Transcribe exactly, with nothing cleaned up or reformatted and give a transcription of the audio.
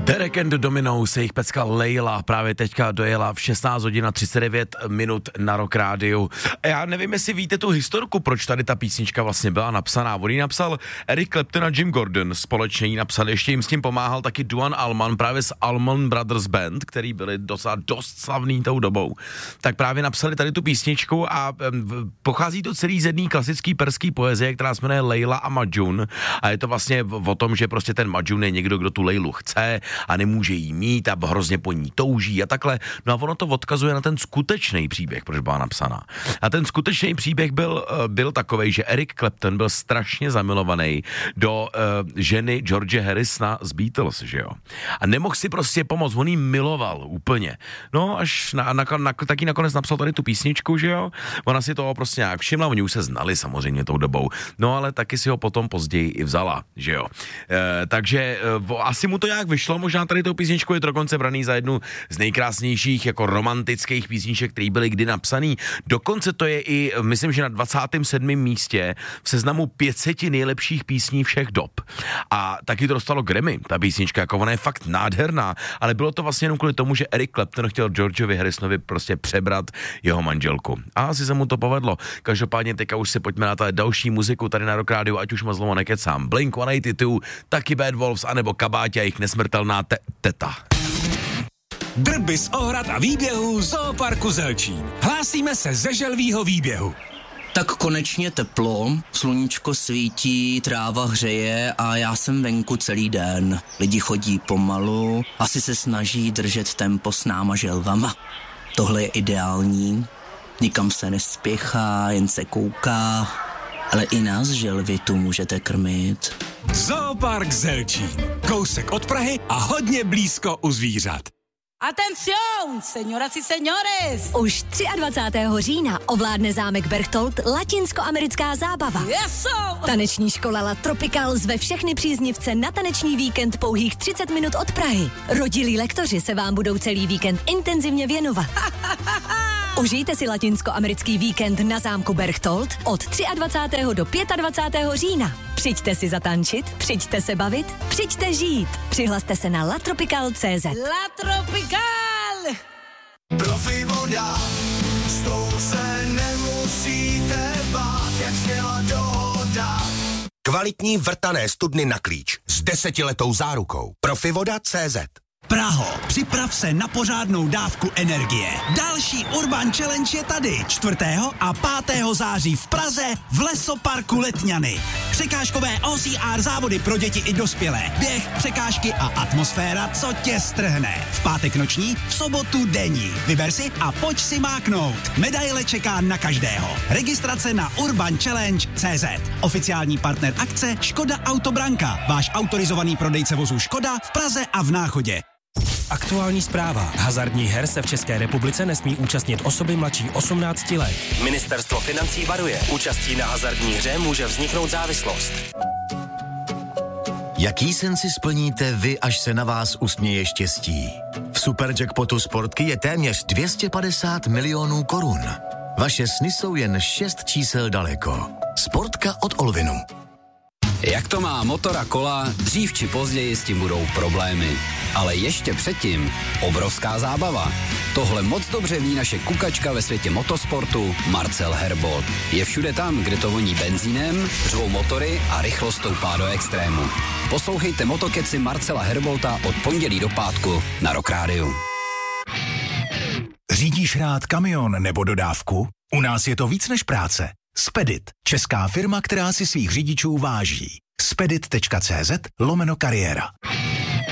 Derek and the Dominos, jejich pecka Leila právě teďka dojela v šestnáct hodin a třicet devět minut na Rock Rádiu. Já nevím, jestli víte tu historku, proč tady ta písnička vlastně byla napsaná. On ji napsal Eric Clapton a Jim Gordon, společně ji napsali, ještě jim s tím pomáhal taky Duane Allman, právě z Allman Brothers Band, který byli docela dost slavný tou dobou. Tak právě napsali tady tu písničku a pochází to celý z jedné klasický perský poezie, která se jmenuje Leila a Majnun, a je to vlastně o tom, že prostě ten Majnun je někdo, kdo tu Leilu chce a nemůže jí mít a hrozně po ní touží a takhle. No a ono to odkazuje na ten skutečný příběh, proč byla napsaná. A ten skutečný příběh byl, byl takovej, že Eric Clapton byl strašně zamilovaný do uh, ženy George Harrisona z Beatles, že jo. A nemohl si prostě pomoct, on jí miloval úplně. No až na, na, na, taky nakonec napsal tady tu písničku, že jo. Ona si toho prostě nějak všimla, oni už se znali samozřejmě tou dobou. No ale taky si ho potom později i vzala, že jo. E, takže e, asi mu to nějak vyšlo, možná tady tou písničku je to dokonce braný za jednu z nejkrásnějších jako romantických písniček, které byly kdy napsaný. Dokonce to je i, myslím, že na dvacátém sedmém místě v seznamu pět set nejlepších písní všech dob. A taky to dostalo Grammy, ta písnička, jako ona je fakt nádherná, ale bylo to vlastně jenom kvůli tomu, že Eric Clapton chtěl Georgeovi Harrisonovi prostě přebrat jeho manželku. A asi se mu to povedlo. Každopádně teďka už se pojďme na další muziku tady na Rock Rádiu, ať už moc dlouho nekecám. Blink sto osmdesát dva, taky Bad Wolves, anebo Kabátě a jejich nesmrtelná te- teta. Drby z ohrad a výběhů Zooparku Zelčín. Hlásíme se ze želvýho výběhu. Tak konečně teplo, sluníčko svítí, tráva hřeje a já jsem venku celý den. Lidi chodí pomalu, asi se snaží držet tempo s náma želvama. Tohle je ideální, nikam se nespěchá, jen se kouká, ale i nás želvy tu můžete krmit. Zoopark Zelčín, kousek od Prahy a hodně blízko u zvířat. Atención, señoras y señores! Už dvacátého třetího října ovládne zámek Berchtold latinskoamerická zábava. Yes, Taneční škola La Tropical zve všechny příznivce na taneční víkend pouhých třicet minut od Prahy. Rodilí lektoři se vám budou celý víkend intenzivně věnovat. Užijte si latinskoamerický víkend na zámku Berchtold od dvacátého třetího do dvacátého pátého října. Přijďte si zatančit, přijďte se bavit, přijďte žít. Přihlaste se na latropical tečka cé zet. La Tropical! Profi voda, s tou se nemusíte bát, jak sněla dohoda. Kvalitní vrtané studny na klíč s desetiletou zárukou. Profivoda tečka cé zet. Praho, připrav se na pořádnou dávku energie. Další Urban Challenge je tady. čtvrtého a pátého září v Praze v Lesoparku Letňany. Překážkové O C R závody pro děti i dospělé. Běh, překážky a atmosféra, co tě strhne. V pátek noční, v sobotu denní. Vyber si a pojď si máknout. Medaile čeká na každého. Registrace na urban challenge tečka cé zet. Oficiální partner akce Škoda Autobranka. Váš autorizovaný prodejce vozů Škoda v Praze a v Náchodě. Aktuální zpráva. Hazardních her se v České republice nesmí účastnit osoby mladší osmnácti let. Ministerstvo financí varuje. Účastí na hazardní hře může vzniknout závislost. Jaký sen si splníte vy, až se na vás usměje štěstí? V Superjackpotu Sportky je téměř dvě stě padesát milionů korun. Vaše sny jsou jen šest čísel daleko. Sportka od Olvinu. Jak to má motor a kola, dřív či později s tím budou problémy. Ale ještě předtím obrovská zábava. Tohle moc dobře ví naše kukačka ve světě motosportu Marcel Herbold. Je všude tam, kde to voní benzínem, řvou motory a rychlost stoupá do extrému. Poslouchejte motokeci Marcela Herbolta od pondělí do pátku na Rock Rádiu. Řídíš rád kamion nebo dodávku? U nás je to víc než práce. Spedit, česká firma, která si svých řidičů váží. spedit tečka cé zet lomeno kariéra.